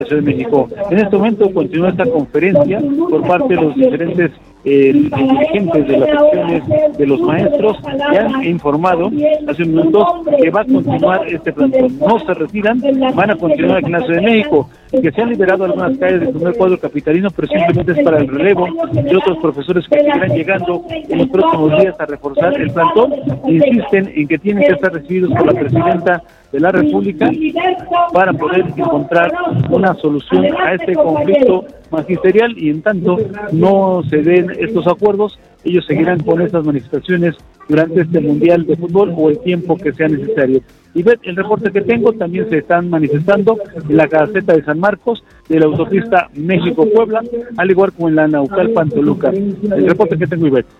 Ciudad de México. En este momento continúa esta conferencia por parte de los diferentes dirigentes de las secciones de los maestros que han informado hace un minuto que va a continuar este plantón. No se retiran, van a continuar aquí en la Ciudad de México, que se han liberado algunas calles del primer cuadro capitalino, pero simplemente es para el relevo de otros profesores que seguirán llegando en los próximos días a reforzar el plantón. Insisten en que tienen que estar recibidos por la presidenta de la República para poder encontrar una solución a este conflicto magisterial, y en tanto no se den estos acuerdos, ellos seguirán con estas manifestaciones durante este Mundial de Fútbol o el tiempo que sea necesario. Y ve el reporte que tengo, también se están manifestando en la caseta de San Marcos, de la autopista México-Puebla, al igual como en la Naucalpan-Toluca. El reporte que tengo, Ivette.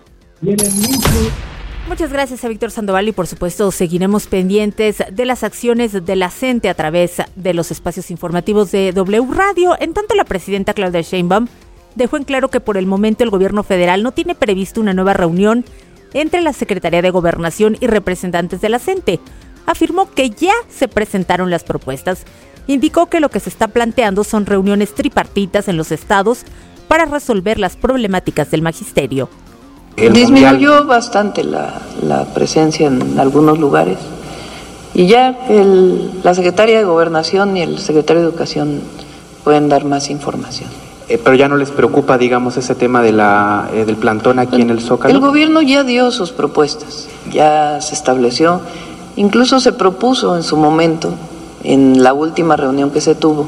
Muchas gracias a Víctor Sandoval y por supuesto seguiremos pendientes de las acciones de la CENTE a través de los espacios informativos de W Radio. En tanto, la presidenta Claudia Sheinbaum dejó en claro que por el momento el gobierno federal no tiene previsto una nueva reunión entre la Secretaría de Gobernación y representantes de la CENTE. Afirmó que ya se presentaron las propuestas. Indicó que lo que se está planteando son reuniones tripartitas en los estados para resolver las problemáticas del magisterio. Disminuyó bastante la presencia en algunos lugares y ya la secretaria de Gobernación y el secretario de Educación pueden dar más información. Pero ya no les preocupa, digamos, ese tema de del plantón aquí en el Zócalo. El gobierno ya dio sus propuestas, ya se estableció, incluso se propuso en su momento, en la última reunión que se tuvo,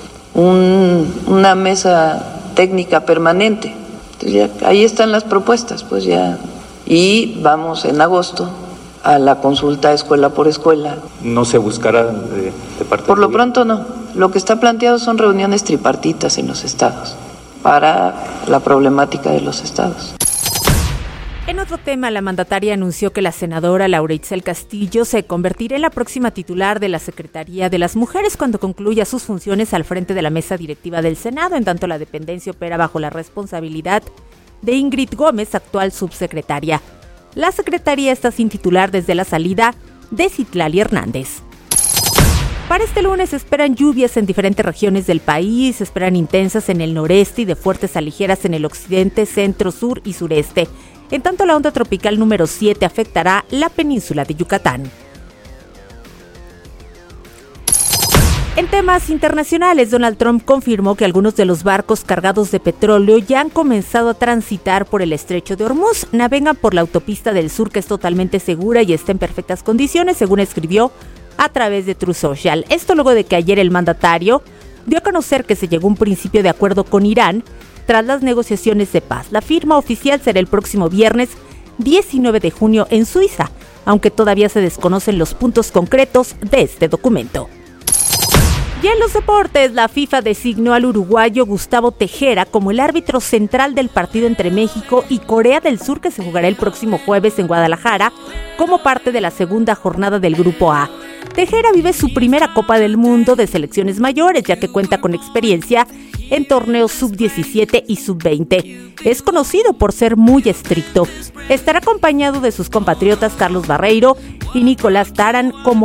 una mesa técnica permanente. Entonces ya, ahí están las propuestas, pues ya. Y vamos en agosto a la consulta escuela por escuela. ¿No se buscará de parte Por lo pronto no. Lo que está planteado son reuniones tripartitas en los estados para la problemática de los estados. En otro tema, la mandataria anunció que la senadora Laura Itzel Castillo se convertirá en la próxima titular de la Secretaría de las Mujeres cuando concluya sus funciones al frente de la mesa directiva del Senado. En tanto, la dependencia opera bajo la responsabilidad de Ingrid Gómez, actual subsecretaria. La secretaría está sin titular desde la salida de Citlali Hernández. Para este lunes se esperan lluvias en diferentes regiones del país, se esperan intensas en el noreste y de fuertes a ligeras en el occidente, centro, sur y sureste. En tanto, la onda tropical número 7 afectará la península de Yucatán. En temas internacionales, Donald Trump confirmó que algunos de los barcos cargados de petróleo ya han comenzado a transitar por el estrecho de Hormuz. Navegan por la autopista del sur, que es totalmente segura y está en perfectas condiciones, según escribió a través de Truth Social. Esto luego de que ayer el mandatario dio a conocer que se llegó a un principio de acuerdo con Irán tras las negociaciones de paz. La firma oficial será el próximo viernes 19 de junio en Suiza, aunque todavía se desconocen los puntos concretos de este documento. Y en los deportes, la FIFA designó al uruguayo Gustavo Tejera como el árbitro central del partido entre México y Corea del Sur, que se jugará el próximo jueves en Guadalajara como parte de la segunda jornada del Grupo A. Tejera vive su primera Copa del Mundo de selecciones mayores, ya que cuenta con experiencia en torneos sub-17 y sub-20. Es conocido por ser muy estricto. Estará acompañado de sus compatriotas Carlos Barreiro y Nicolás Taran como